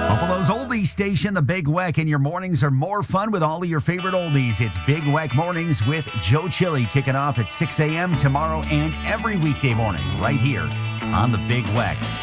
Buffalo's oldies station, the Big Weck, and your mornings are more fun with all of your favorite oldies. It's Big Weck Mornings with Joe Chili, kicking off at 6 a.m. tomorrow and every weekday morning right here on the Big Weck.